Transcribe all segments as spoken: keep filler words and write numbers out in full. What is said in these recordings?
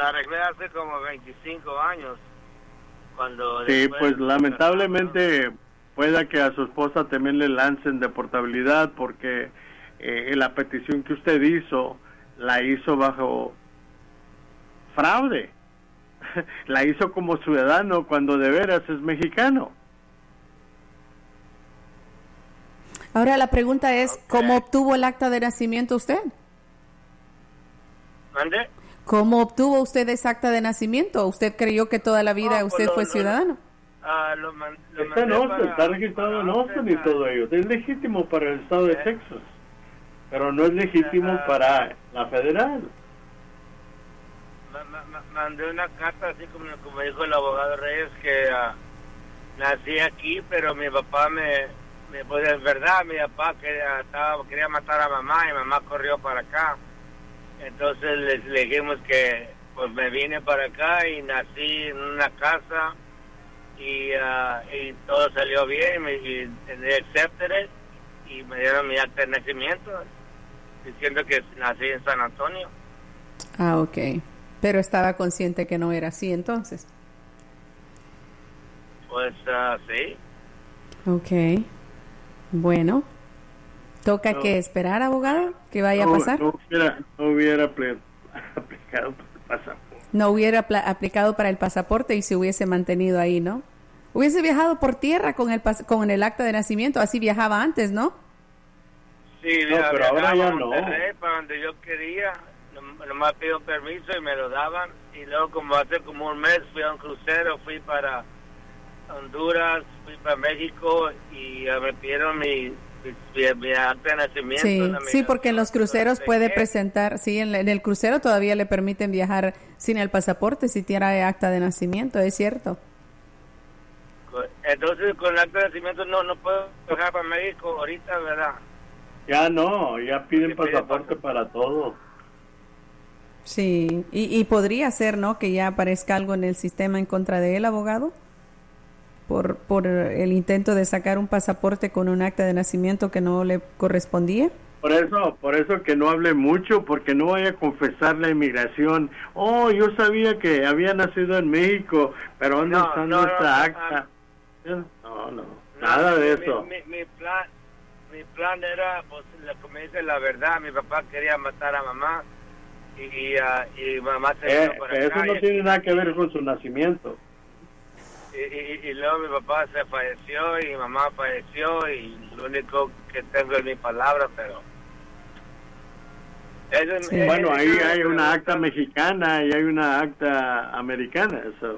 la arreglé hace como veinticinco años. Cuando sí, pues lamentablemente pueda que a su esposa también le lancen de portabilidad porque eh, la petición que usted hizo la hizo bajo fraude. La hizo como ciudadano cuando de veras es mexicano. Ahora la pregunta es, okay. ¿cómo obtuvo el acta de nacimiento usted? ¿Mande? ¿Cómo obtuvo usted ese acta de nacimiento? ¿Usted creyó que toda la vida no, usted lo, fue lo, ciudadano? Ah, lo man, lo está en Austin, está registrado en Austin y todo ello. Es legítimo para el estado de Texas, pero no es legítimo uh, para la federal. Ma, ma, mandé una carta así como, como dijo el abogado Reyes que uh, nací aquí, pero mi papá me, me pues es verdad, mi papá quería, estaba, quería matar a mamá y mamá corrió para acá. Entonces les, les dijimos que pues me vine para acá y nací en una casa y, uh, y todo salió bien y, y accepted it, y me dieron mi acta de nacimiento diciendo que nací en San Antonio. Ah, ok. Pero estaba consciente que no era así entonces. Pues uh, sí. Ok. Bueno. ¿Toca no, que esperar, abogado? ¿Qué vaya no, a pasar? No hubiera, no hubiera aplicado para el pasaporte. No hubiera aplicado para el pasaporte y se hubiese mantenido ahí, ¿no? Hubiese viajado por tierra con el pas con el acta de nacimiento, así viajaba antes, ¿no? Sí, no, pero ahora ya no. Para donde yo quería, nomás pido permiso y me lo daban. Y luego, como hace como un mes, fui a un crucero, fui para Honduras, fui para México y uh, me pidieron mi, mi, mi acta de nacimiento. Sí, sí, porque en los cruceros puede presentar, sí, en, en el crucero todavía le permiten viajar sin el pasaporte si tiene acta de nacimiento, es cierto. Entonces, con el acta de nacimiento no, no puedo viajar para México ahorita, ¿verdad? Ya no, ya piden pasaporte para todo. Sí, y, y podría ser, ¿no?, que ya aparezca algo en el sistema en contra de él, abogado, por por el intento de sacar un pasaporte con un acta de nacimiento que no le correspondía. Por eso, por eso que no hable mucho, porque no vaya a confesar la inmigración. Oh, yo sabía que había nacido en México, pero ¿dónde no, está no, nuestra no, acta? No, no, no, nada no, de mi, eso. Mi, mi, mi plan, mi plan era, pues, como dice la verdad, mi papá quería matar a mamá y, uh, y mamá se eh, vino para Eso acá, no y, tiene nada que ver con su nacimiento. Y, y, y luego mi papá se falleció y mi mamá falleció y lo único que tengo es mi palabra, pero... Eso, sí. Bueno, ahí hay una acta mexicana y hay una acta americana, eso.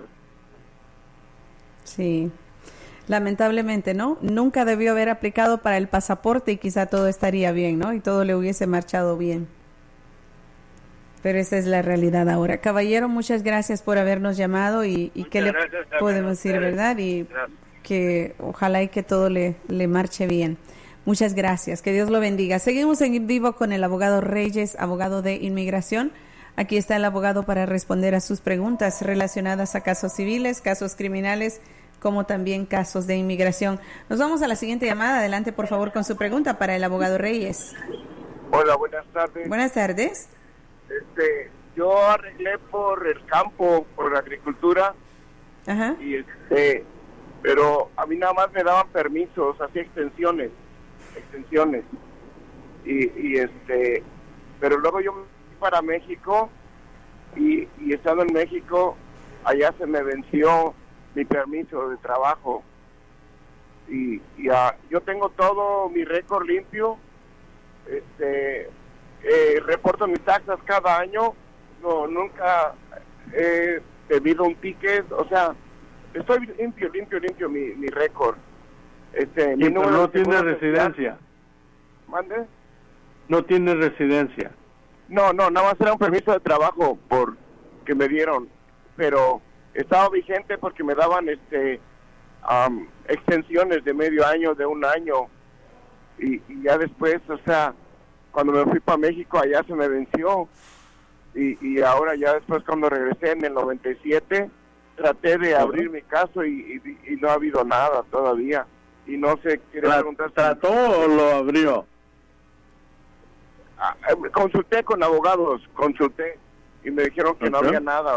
Sí, lamentablemente, ¿no? Nunca debió haber aplicado para el pasaporte y quizá todo estaría bien, ¿no? Y todo le hubiese marchado bien. Pero esa es la realidad ahora. Caballero, muchas gracias por habernos llamado y, y qué le podemos decir, ¿verdad? Y gracias. Que ojalá y que todo le, le marche bien. Muchas gracias, que Dios lo bendiga. Seguimos en vivo con el abogado Reyes, abogado de inmigración. Aquí está el abogado para responder a sus preguntas relacionadas a casos civiles, casos criminales, como también casos de inmigración. Nos vamos a la siguiente llamada. Adelante, por favor, con su pregunta para el abogado Reyes. Hola, buenas tardes. Buenas tardes. Este, yo arreglé por el campo, por la agricultura. Ajá. Y este, pero a mí nada más me daban permisos, hacía extensiones, extensiones. Y, y este, pero luego yo me fui para México y, y estando en México, allá se me venció mi permiso de trabajo. Y, y uh, yo tengo todo mi récord limpio. Este, eh, reporto mis taxas cada año. No, nunca he debido un ticket. O sea, estoy limpio, limpio, limpio mi, mi récord. Este, ¿Y mi pero no tiene residencia? ¿Mande? No tiene residencia. No, no, nada más era un permiso de trabajo por que me dieron, pero estaba vigente porque me daban este um, extensiones de medio año, de un año, y, y ya después, o sea, cuando me fui para México allá se me venció, y, y ahora ya después cuando regresé en el noventa y siete traté de abrir mi caso y, y, y no ha habido nada todavía, y no sé, quería preguntar... ¿Trató o lo abrió? Ah, consulté con abogados, consulté, y me dijeron que okay. no había nada.